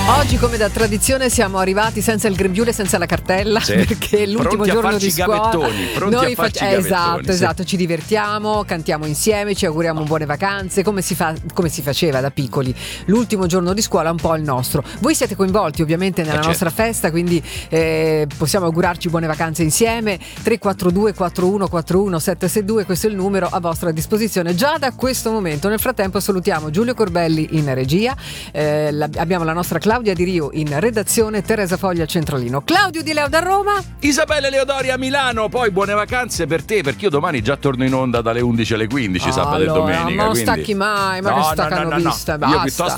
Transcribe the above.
Oggi, come da tradizione, siamo arrivati senza il grembiule, senza la cartella, perché è l'ultimo giorno di scuola. Noi esatto, ci divertiamo, cantiamo insieme, ci auguriamo buone vacanze, come si faceva da piccoli. L'ultimo giorno di scuola è un po' il nostro. Voi siete coinvolti ovviamente nella nostra festa, quindi possiamo augurarci buone vacanze insieme. 342 41 41 762, questo è il numero a vostra disposizione già da questo momento. Nel frattempo salutiamo Giulio Corbelli in regia, abbiamo la nostra Claudia Di Rio in redazione, Teresa Foglia al centralino, Claudio Di Leo da Roma, Isabella Leodori a Milano. Poi buone vacanze per te, perché io domani già torno in onda dalle 11 alle 15, sabato e domenica. Ma non stacchi mai, ma che staccano vista, basta. Io piuttosto